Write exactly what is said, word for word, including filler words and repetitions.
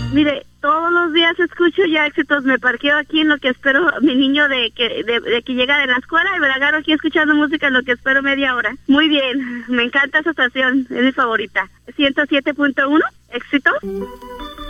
Mire, todos los días escucho ya éxitos. Me parqueo aquí en lo que espero mi niño de que de, de que llega de la escuela y me la agarro aquí escuchando música en lo que espero media hora. Muy bien, me encanta esa estación, es mi favorita. ciento siete punto uno, éxitos.